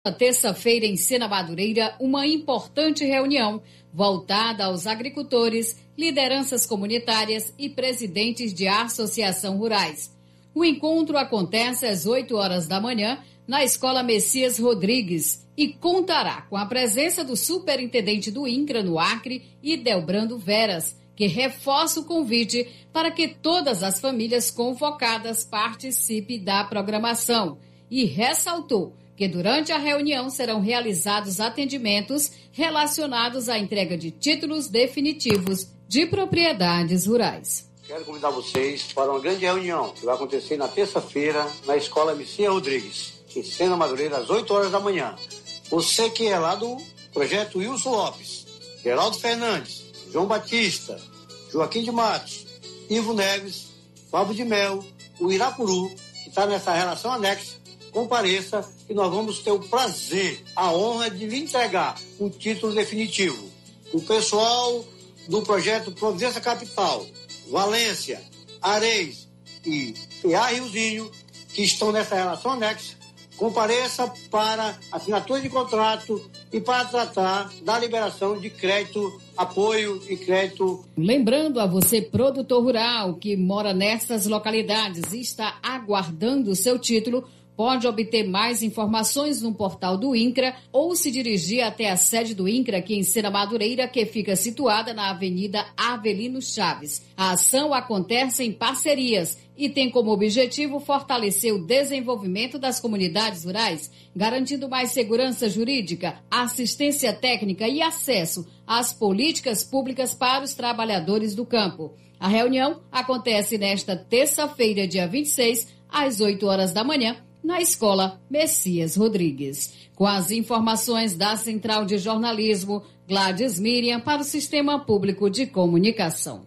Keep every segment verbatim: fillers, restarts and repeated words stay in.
Na terça-feira, em Sena Madureira, uma importante reunião voltada aos agricultores, lideranças comunitárias e presidentes de associação rurais. O encontro acontece às oito horas da manhã na Escola Messias Rodrigues e contará com a presença do superintendente do INCRA no Acre, Idelbrando Veras, que reforça o convite para que todas as famílias convocadas participem da programação e ressaltou que durante a reunião serão realizados atendimentos relacionados à entrega de títulos definitivos de propriedades rurais. Quero convidar vocês para uma grande reunião que vai acontecer na terça-feira na Escola Messias Rodrigues, em Sena Madureira, às oito horas da manhã. Você que é lá do projeto Wilson Lopes, Geraldo Fernandes, João Batista, Joaquim de Matos, Ivo Neves, Fábio de Mel, o Irapuru, que está nessa relação anexa, compareça e nós vamos ter o prazer, a honra de lhe entregar um título definitivo. O pessoal do projeto Providência Capital, Valência, Areis e P A Riozinho, que estão nessa relação anexa, compareça para assinatura de contrato e para tratar da liberação de crédito, apoio e crédito. Lembrando a você, produtor rural, que mora nessas localidades e está aguardando o seu título, pode obter mais informações no portal do INCRA ou se dirigir até a sede do INCRA aqui em Sena Madureira, que fica situada na Avenida Avelino Chaves. A ação acontece em parcerias e tem como objetivo fortalecer o desenvolvimento das comunidades rurais, garantindo mais segurança jurídica, assistência técnica e acesso às políticas públicas para os trabalhadores do campo. A reunião acontece nesta terça-feira, dia vinte e seis, às oito horas da manhã, na Escola Messias Rodrigues. Com as informações da Central de Jornalismo, Gladys Miriam para o Sistema Público de Comunicação.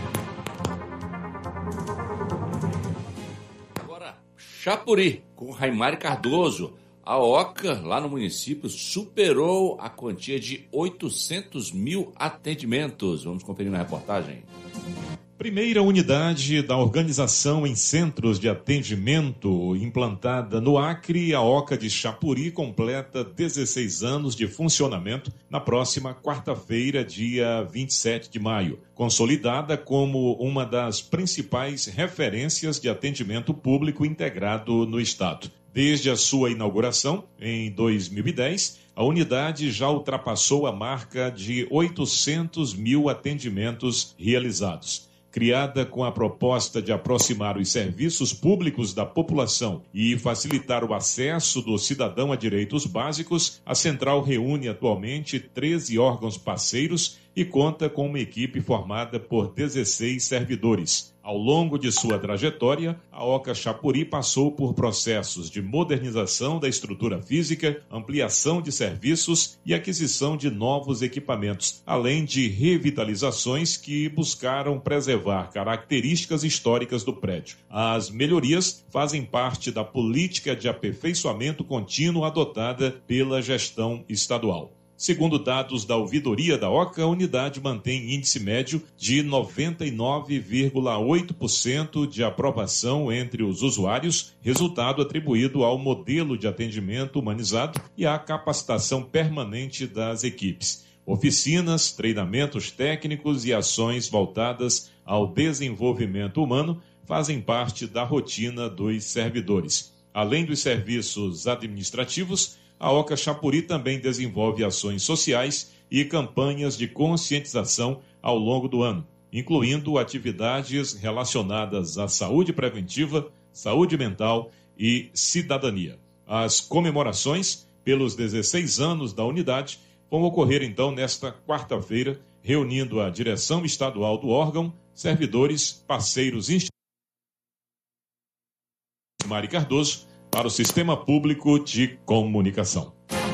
Agora, Chapuri, com Raimari Cardoso. A OCA, lá no município, superou a quantia de oitocentos mil atendimentos. Vamos conferir na reportagem. Primeira unidade da organização em centros de atendimento implantada no Acre, a OCA de Chapuri completa dezesseis anos de funcionamento na próxima quarta-feira, dia vinte e sete de maio, consolidada como uma das principais referências de atendimento público integrado no estado. Desde a sua inauguração, em dois mil e dez, a unidade já ultrapassou a marca de oitocentos mil atendimentos realizados. Criada com a proposta de aproximar os serviços públicos da população e facilitar o acesso do cidadão a direitos básicos, a central reúne atualmente treze órgãos parceiros e conta com uma equipe formada por dezesseis servidores. Ao longo de sua trajetória, a OCA Chapuri passou por processos de modernização da estrutura física, ampliação de serviços e aquisição de novos equipamentos, além de revitalizações que buscaram preservar características históricas do prédio. As melhorias fazem parte da política de aperfeiçoamento contínuo adotada pela gestão estadual. Segundo dados da ouvidoria da OCA, a unidade mantém índice médio de noventa e nove vírgula oito por cento de aprovação entre os usuários, resultado atribuído ao modelo de atendimento humanizado e à capacitação permanente das equipes. Oficinas, treinamentos técnicos e ações voltadas ao desenvolvimento humano fazem parte da rotina dos servidores. Além dos serviços administrativos, a OCA Chapuri também desenvolve ações sociais e campanhas de conscientização ao longo do ano, incluindo atividades relacionadas à saúde preventiva, saúde mental e cidadania. As comemorações pelos dezesseis anos da unidade vão ocorrer então nesta quarta-feira, reunindo a direção estadual do órgão, servidores, parceiros institucionais. Mari Cardoso, para o Sistema Público de Comunicação.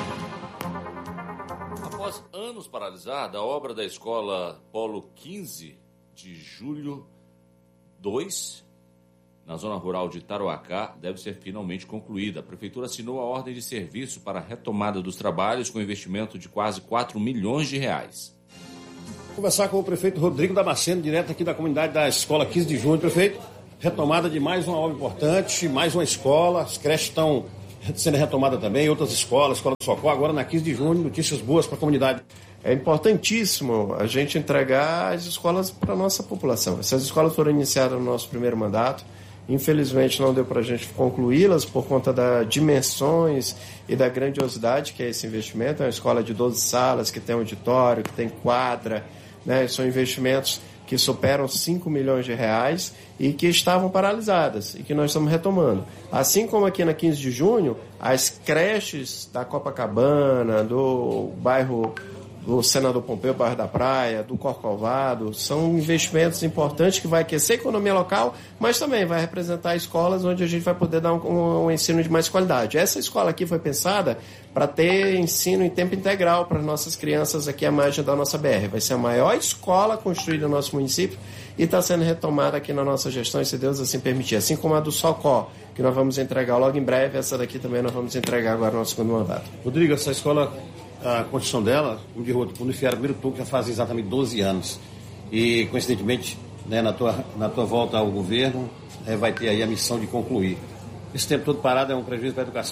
Após anos paralisada, a obra da escola Polo quinze de Julho dois, na zona rural de Tarauacá, deve ser finalmente concluída. A Prefeitura assinou a ordem de serviço para a retomada dos trabalhos com investimento de quase quatro milhões de reais. Vou conversar com o prefeito Rodrigo Damasceno, direto aqui da comunidade da escola quinze de junho. Prefeito, retomada de mais uma obra importante, mais uma escola, as creches estão sendo retomada também, outras escolas, Escola do Socorro, agora na quinze de junho, notícias boas para a comunidade. É importantíssimo a gente entregar as escolas para a nossa população. Essas escolas foram iniciadas no nosso primeiro mandato. Infelizmente não deu para a gente concluí-las por conta das dimensões e da grandiosidade que é esse investimento. É uma escola de doze salas, que tem auditório, que tem quadra, né? São investimentos que superam cinco milhões de reais e que estavam paralisadas e que nós estamos retomando. Assim como aqui na quinze de junho, as creches da Copacabana, do bairro do Senador Pompeu, bairro da Praia, do Corcovado, são investimentos importantes que vai aquecer a economia local, mas também vai representar escolas onde a gente vai poder dar um, um, um ensino de mais qualidade. Essa escola aqui foi pensada para ter ensino em tempo integral para as nossas crianças aqui à margem da nossa B R. Vai ser a maior escola construída no nosso município e está sendo retomada aqui na nossa gestão, e se Deus assim permitir. Assim como a do Socó, que nós vamos entregar logo em breve, essa daqui também nós vamos entregar agora no nosso segundo mandato. Rodrigo, essa escola, a construção dela, como de quando enfiaram o primeiro turno, já faz exatamente doze anos. E, coincidentemente, né, na, tua, na tua volta ao governo, é, vai ter aí a missão de concluir. Esse tempo todo parado é um prejuízo para a educação.